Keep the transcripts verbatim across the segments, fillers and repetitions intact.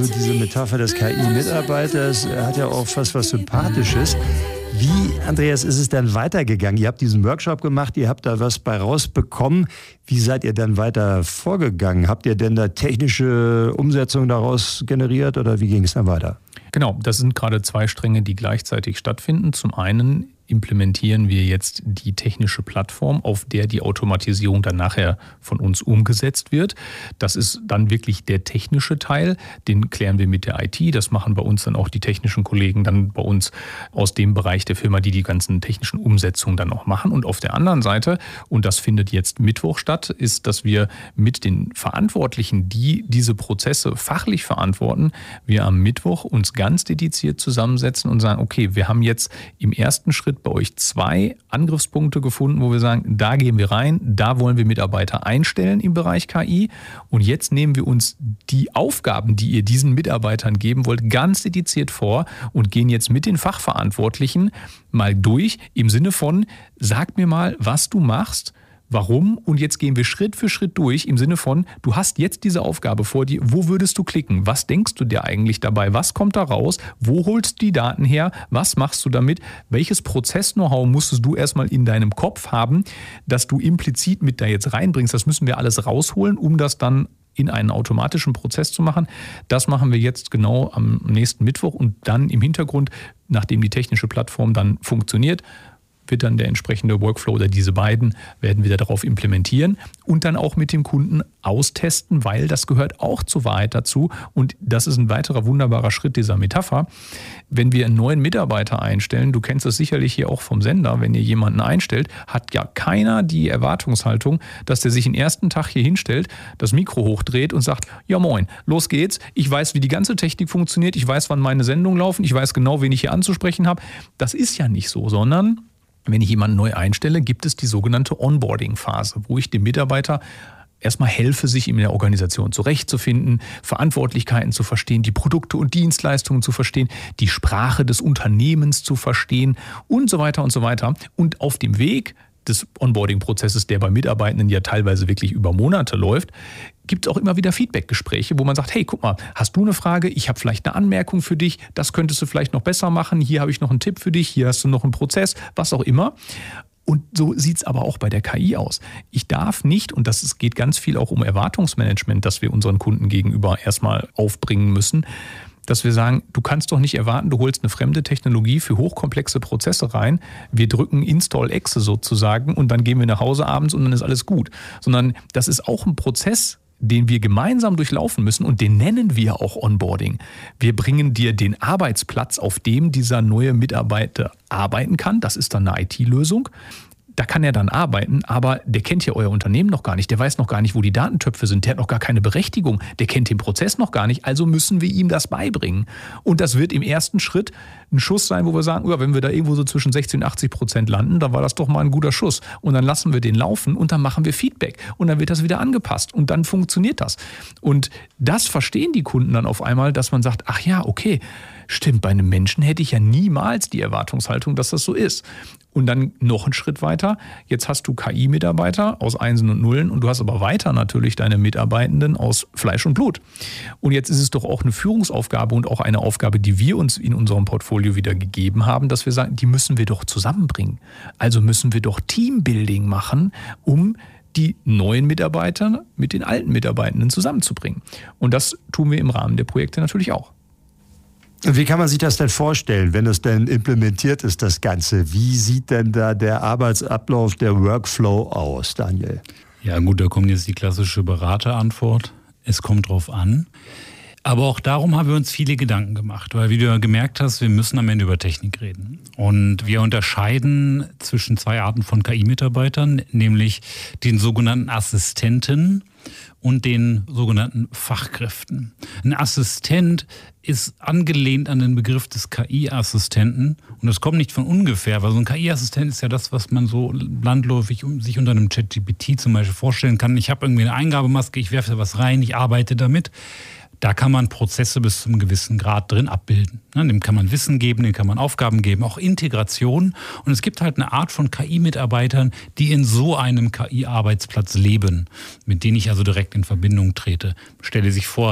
so diese Metapher des K I-Mitarbeiters hat ja auch fast was Sympathisches. Wie, Andreas, ist es dann weitergegangen? Ihr habt diesen Workshop gemacht, ihr habt da was bei rausbekommen. Wie seid ihr dann weiter vorgegangen? Habt ihr denn da technische Umsetzungen daraus generiert oder wie ging es dann weiter? Genau, das sind gerade zwei Stränge, die gleichzeitig stattfinden. Zum einen implementieren wir jetzt die technische Plattform, auf der die Automatisierung dann nachher von uns umgesetzt wird. Das ist dann wirklich der technische Teil, den klären wir mit der I T. Das machen bei uns dann auch die technischen Kollegen dann bei uns aus dem Bereich der Firma, die die ganzen technischen Umsetzungen dann auch machen. Und auf der anderen Seite, und das findet jetzt Mittwoch statt, ist, dass wir mit den Verantwortlichen, die diese Prozesse fachlich verantworten, wir am Mittwoch uns ganz dediziert zusammensetzen und sagen, okay, wir haben jetzt im ersten Schritt bei euch zwei Angriffspunkte gefunden, wo wir sagen, da gehen wir rein, da wollen wir Mitarbeiter einstellen im Bereich K I und jetzt nehmen wir uns die Aufgaben, die ihr diesen Mitarbeitern geben wollt, ganz dediziert vor und gehen jetzt mit den Fachverantwortlichen mal durch im Sinne von, sag mir mal, was du machst, warum? Und jetzt gehen wir Schritt für Schritt durch im Sinne von, du hast jetzt diese Aufgabe vor dir, wo würdest du klicken? Was denkst du dir eigentlich dabei? Was kommt da raus? Wo holst du die Daten her? Was machst du damit? Welches Prozess-Know-how musstest du erstmal in deinem Kopf haben, dass du implizit mit da jetzt reinbringst? Das müssen wir alles rausholen, um das dann in einen automatischen Prozess zu machen. Das machen wir jetzt genau am nächsten Mittwoch und dann im Hintergrund, nachdem die technische Plattform dann funktioniert, wird dann der entsprechende Workflow oder diese beiden werden wir darauf implementieren und dann auch mit dem Kunden austesten, weil das gehört auch zur Wahrheit dazu und das ist ein weiterer wunderbarer Schritt dieser Metapher. Wenn wir einen neuen Mitarbeiter einstellen, du kennst das sicherlich hier auch vom Sender, wenn ihr jemanden einstellt, hat ja keiner die Erwartungshaltung, dass der sich den ersten Tag hier hinstellt, das Mikro hochdreht und sagt, ja moin, los geht's, ich weiß, wie die ganze Technik funktioniert, ich weiß, wann meine Sendungen laufen, ich weiß genau, wen ich hier anzusprechen habe. Das ist ja nicht so, sondern wenn ich jemanden neu einstelle, gibt es die sogenannte Onboarding-Phase, wo ich dem Mitarbeiter erstmal helfe, sich in der Organisation zurechtzufinden, Verantwortlichkeiten zu verstehen, die Produkte und Dienstleistungen zu verstehen, die Sprache des Unternehmens zu verstehen und so weiter und so weiter. Und auf dem Weg des Onboarding-Prozesses, der bei Mitarbeitenden ja teilweise wirklich über Monate läuft, gibt es auch immer wieder Feedback-Gespräche, wo man sagt, hey, guck mal, hast du eine Frage? Ich habe vielleicht eine Anmerkung für dich, das könntest du vielleicht noch besser machen, hier habe ich noch einen Tipp für dich, hier hast du noch einen Prozess, was auch immer. Und so sieht es aber auch bei der K I aus. Ich darf nicht, und das es geht ganz viel auch um Erwartungsmanagement, das wir unseren Kunden gegenüber erstmal aufbringen müssen, dass wir sagen, du kannst doch nicht erwarten, du holst eine fremde Technologie für hochkomplexe Prozesse rein, wir drücken Install-Exe sozusagen und dann gehen wir nach Hause abends und dann ist alles gut. Sondern das ist auch ein Prozess, den wir gemeinsam durchlaufen müssen und den nennen wir auch Onboarding. Wir bringen dir den Arbeitsplatz, auf dem dieser neue Mitarbeiter arbeiten kann. Das ist dann eine I T-Lösung. Da kann er dann arbeiten, aber der kennt ja euer Unternehmen noch gar nicht. Der weiß noch gar nicht, wo die Datentöpfe sind. Der hat noch gar keine Berechtigung. Der kennt den Prozess noch gar nicht. Also müssen wir ihm das beibringen. Und das wird im ersten Schritt ein Schuss sein, wo wir sagen, ja, wenn wir da irgendwo so zwischen sechzig und achtzig Prozent landen, dann war das doch mal ein guter Schuss. Und dann lassen wir den laufen und dann machen wir Feedback. Und dann wird das wieder angepasst. Und dann funktioniert das. Und das verstehen die Kunden dann auf einmal, dass man sagt, ach ja, okay, stimmt, bei einem Menschen hätte ich ja niemals die Erwartungshaltung, dass das so ist. Und dann noch einen Schritt weiter. Jetzt hast du K I-Mitarbeiter aus Einsen und Nullen und du hast aber weiter natürlich deine Mitarbeitenden aus Fleisch und Blut. Und jetzt ist es doch auch eine Führungsaufgabe und auch eine Aufgabe, die wir uns in unserem Portfolio wieder gegeben haben, dass wir sagen, die müssen wir doch zusammenbringen. Also müssen wir doch Teambuilding machen, um die neuen Mitarbeiter mit den alten Mitarbeitenden zusammenzubringen. Und das tun wir im Rahmen der Projekte natürlich auch. Wie kann man sich das denn vorstellen, wenn es denn implementiert ist, das Ganze? Wie sieht denn da der Arbeitsablauf, der Workflow aus, Daniel? Ja gut, da kommt jetzt die klassische Beraterantwort. Es kommt drauf an. Aber auch darum haben wir uns viele Gedanken gemacht, weil wie du ja gemerkt hast, wir müssen am Ende über Technik reden. Und wir unterscheiden zwischen zwei Arten von K I-Mitarbeitern, nämlich den sogenannten Assistenten und den sogenannten Fachkräften. Ein Assistent ist angelehnt an den Begriff des K I-Assistenten und das kommt nicht von ungefähr, weil so ein K I-Assistent ist ja das, was man so landläufig sich unter einem ChatGPT zum Beispiel vorstellen kann. Ich habe irgendwie eine Eingabemaske, ich werfe da was rein, ich arbeite damit. Da kann man Prozesse bis zu einem gewissen Grad drin abbilden. Dem kann man Wissen geben, dem kann man Aufgaben geben, auch Integration. Und es gibt halt eine Art von K I-Mitarbeitern, die in so einem K I-Arbeitsplatz leben, mit denen ich also direkt in Verbindung trete. Stelle sich vor,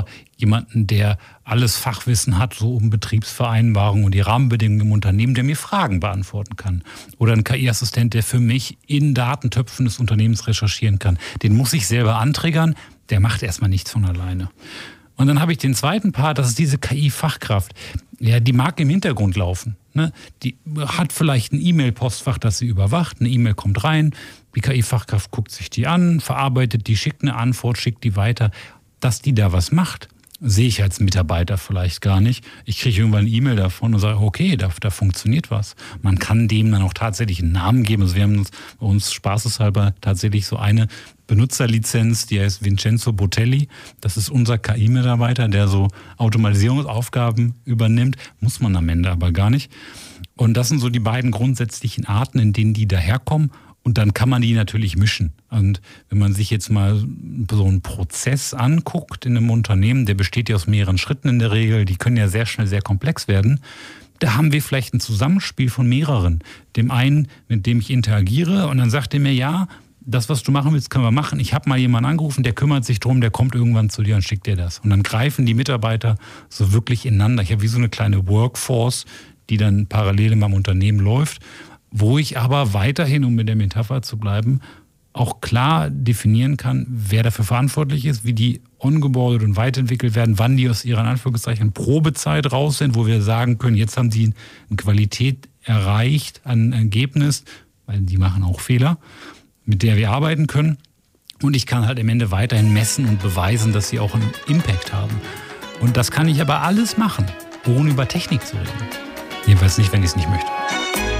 jemanden, der alles Fachwissen hat, so um Betriebsvereinbarungen und die Rahmenbedingungen im Unternehmen, der mir Fragen beantworten kann. Oder ein K I-Assistent, der für mich in Datentöpfen des Unternehmens recherchieren kann. Den muss ich selber antriggern, der macht erstmal nichts von alleine. Und dann habe ich den zweiten Part, das ist diese K I-Fachkraft. Ja, die mag im Hintergrund laufen. Ne? Die hat vielleicht ein E-Mail-Postfach, das sie überwacht. Eine E-Mail kommt rein, die K I-Fachkraft guckt sich die an, verarbeitet die, schickt eine Antwort, schickt die weiter. Dass die da was macht, sehe ich als Mitarbeiter vielleicht gar nicht. Ich kriege irgendwann eine E-Mail davon und sage, okay, da, da funktioniert was. Man kann dem dann auch tatsächlich einen Namen geben. Also wir haben uns bei uns spaßeshalber tatsächlich so eine Benutzerlizenz, die heißt Vincenzo Botelli. Das ist unser K I-Mitarbeiter, der so Automatisierungsaufgaben übernimmt. Muss man am Ende aber gar nicht. Und das sind so die beiden grundsätzlichen Arten, in denen die daherkommen. Und dann kann man die natürlich mischen. Und wenn man sich jetzt mal so einen Prozess anguckt in einem Unternehmen, der besteht ja aus mehreren Schritten in der Regel, die können ja sehr schnell sehr komplex werden. Da haben wir vielleicht ein Zusammenspiel von mehreren. Dem einen, mit dem ich interagiere, und dann sagt er mir, ja, das, was du machen willst, können wir machen. Ich habe mal jemanden angerufen, der kümmert sich drum, der kommt irgendwann zu dir und schickt dir das. Und dann greifen die Mitarbeiter so wirklich ineinander. Ich habe wie so eine kleine Workforce, die dann parallel in meinem Unternehmen läuft, wo ich aber weiterhin, um mit der Metapher zu bleiben, auch klar definieren kann, wer dafür verantwortlich ist, wie die ongeboardet und weiterentwickelt werden, wann die aus ihrer in Anführungszeichen Probezeit raus sind, wo wir sagen können, jetzt haben sie eine Qualität erreicht, ein Ergebnis, weil die machen auch Fehler, mit der wir arbeiten können. Und ich kann halt am Ende weiterhin messen und beweisen, dass sie auch einen Impact haben. Und das kann ich aber alles machen, ohne über Technik zu reden. Jedenfalls nicht, wenn ich es nicht möchte.